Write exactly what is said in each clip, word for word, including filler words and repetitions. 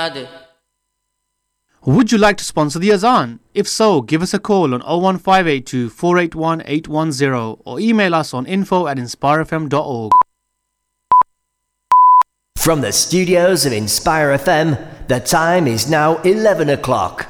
याद. Would you like to sponsor the Azan? If so, give us a call on oh one five eight two, four eight one, eight one zero or email us on info at inspire f m dot org. From the studios of Inspire F M, the time is now eleven o'clock.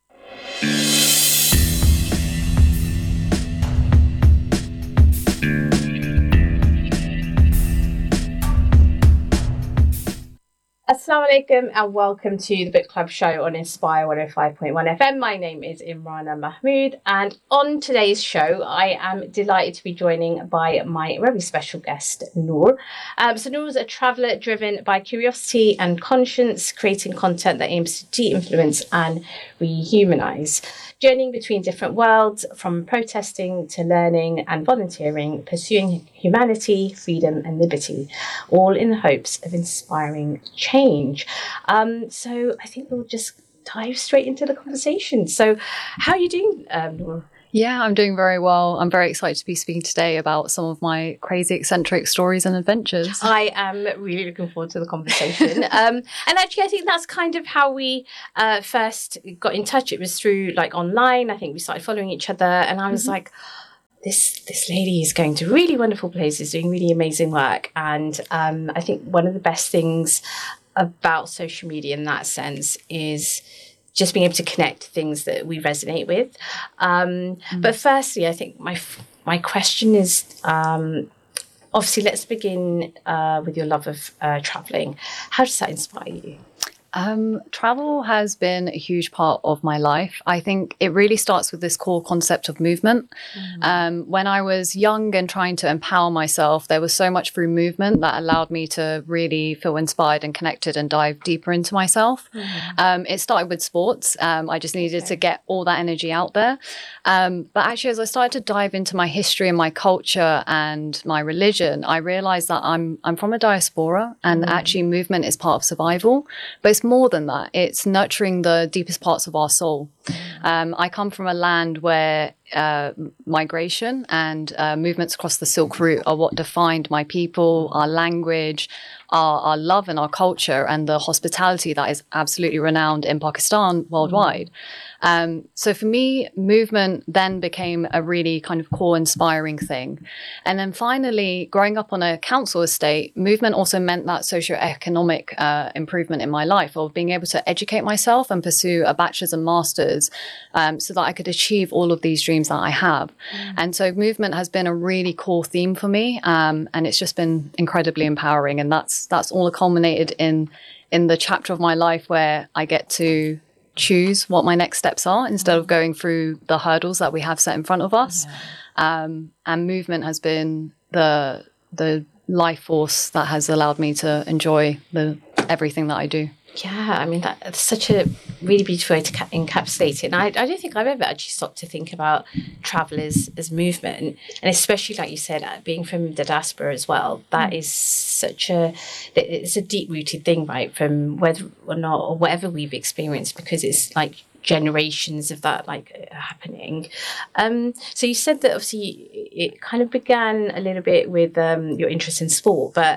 Assalamu alaikum and welcome to the Book Club show on Inspire one oh five point one F M. My name is Imrana Mahmood, and on today's show I am delighted to be joining by my very special guest, Noor. Um, so Noor is a traveller driven by curiosity and conscience, creating content that aims to de-influence and rehumanise. Journeying between different worlds, from protesting to learning and volunteering, pursuing humanity, freedom and liberty, all in the hopes of inspiring change. Um, so I think we'll just dive straight into the conversation. So how are you doing, um, Noor? Yeah, I'm doing very well. I'm very excited to be speaking today about some of my crazy, eccentric stories and adventures. I am really looking forward to the conversation. um, and actually, I think that's kind of how we uh, first got in touch. It was through like online. I think we started following each other, and I was mm-hmm. like, this this lady is going to really wonderful places, doing really amazing work. And um, I think one of the best things about social media in that sense is just being able to connect things that we resonate with. Um, mm. But firstly, I think my my question is, um, obviously, let's begin uh, with your love of uh, travelling. How does that inspire you? Um, travel has been a huge part of my life. I think it really starts with this core concept of movement. Mm-hmm. Um, when I was young and trying to empower myself, there was so much through movement that allowed me to really feel inspired and connected and dive deeper into myself. Mm-hmm. Um, it started with sports. Um, I just needed okay. to get all that energy out there. Um, but actually, as I started to dive into my history and my culture and my religion, I realized that I'm I'm from a diaspora, and mm-hmm. actually movement is part of survival. But it's more than that. It's nurturing the deepest parts of our soul. Um, I come from a land where uh, migration and uh, movements across the Silk Route are what defined my people, our language, our, our love and our culture, and the hospitality that is absolutely renowned in Pakistan worldwide. Um, so for me, movement then became a really kind of core inspiring thing. And then finally, growing up on a council estate, movement also meant that socioeconomic uh, improvement in my life, of being able to educate myself and pursue a bachelor's and master's um, so that I could achieve all of these dreams that I have. Mm. And so movement has been a really core theme for me, um, and it's just been incredibly empowering. And that's that's all culminated in in the chapter of my life where I get to choose what my next steps are instead of going through the hurdles that we have set in front of us. Yeah. Um, and movement has been the the life force that has allowed me to enjoy the everything that I do. Yeah, I mean, that's such a really beautiful way to ca- encapsulate it. And I, I don't think I've ever actually stopped to think about travel as, as movement. And especially, like you said, uh, being from the diaspora as well, that mm. is such a, it's a deep-rooted thing, right? From whether or not, or whatever we've experienced, because it's like generations of that like happening. Um, so you said that obviously it kind of began a little bit with um, your interest in sport, but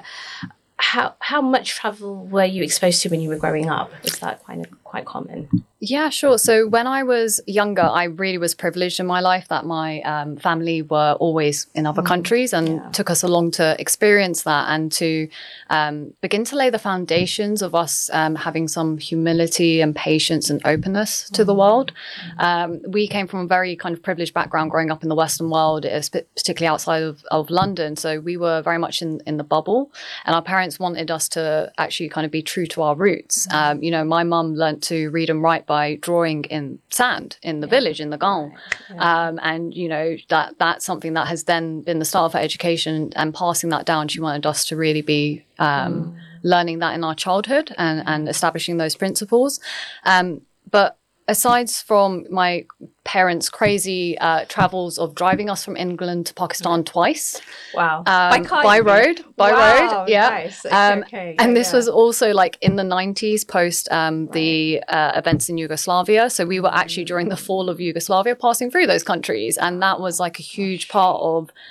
How how much travel were you exposed to when you were growing up? Was that kind of quite common? Yeah, sure. So when I was younger, I really was privileged in my life that my um, family were always in other mm, countries and yeah. took us along to experience that and to um, begin to lay the foundations of us um, having some humility and patience and openness to mm. the world. Um, we came from a very kind of privileged background growing up in the Western world, particularly outside of, of London. So we were very much in, in the bubble, and our parents wanted us to actually kind of be true to our roots. Mm. Um, you know, my mum learnt to read and write by drawing in sand in the yeah. village, in the Gauls. Yeah. Um, and, you know, that that's something that has then been the start of her education, and passing that down. She wanted us to really be um, mm. learning that in our childhood and, and establishing those principles. Um, but aside from my parents' crazy uh, travels of driving us from England to Pakistan twice. Wow. Um, by car, by road. By wow, road. Yeah. Nice. Um, okay. and yeah, this yeah. was also like in the nineties, post um, right. the uh, events in Yugoslavia. So we were actually during the fall of Yugoslavia passing through those countries. And that was like a huge part of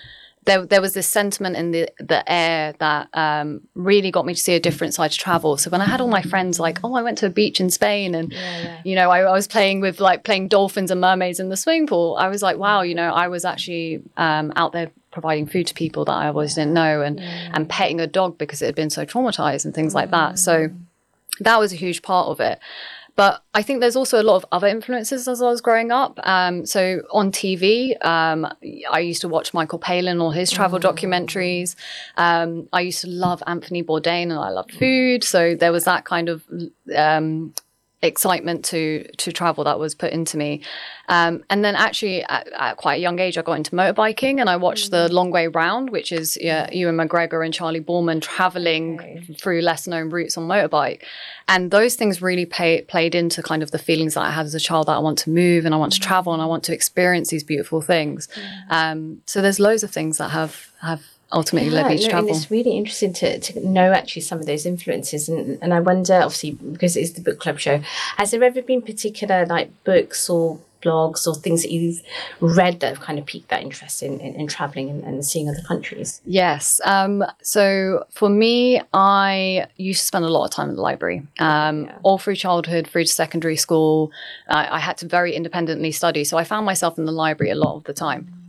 there there was this sentiment in the the air that um, really got me to see a different side to travel. So when I had all my friends like, oh, I went to a beach in Spain, and Yeah, yeah. you know, I, I was playing with like playing dolphins and mermaids in the swimming pool. I was like, wow, you know, I was actually um, out there providing food to people that I always didn't know, and and petting a dog because it had been so traumatized and things like that. So that was a huge part of it. But I think there's also a lot of other influences as I was growing up. Um, so on T V, um, I used to watch Michael Palin or his travel documentaries. Um, I used to love Anthony Bourdain, and I loved food. So there was that kind of um, excitement to to travel that was put into me. Um, and then actually at, at quite a young age, I got into motorbiking, and I watched the Long Way Round, which is yeah, Ewan McGregor and Charlie Boorman traveling Okay. through less known routes on motorbike. And those things really pay, played into kind of the feelings that I had as a child, that I want to move and I want to travel and I want to experience these beautiful things. Um, so there's loads of things that have, have ultimately led me to no, travel. And it's really interesting to, to know actually some of those influences. And, and I wonder, obviously, because it's the book club show, has there ever been particular like books or blogs or things that you've read that have kind of piqued that interest in, in, in traveling and, and seeing other countries? Yes. Um, so for me, I used to spend a lot of time at the library, um, Yeah. all through childhood, through to secondary school. I, I had to very independently study. So I found myself in the library a lot of the time.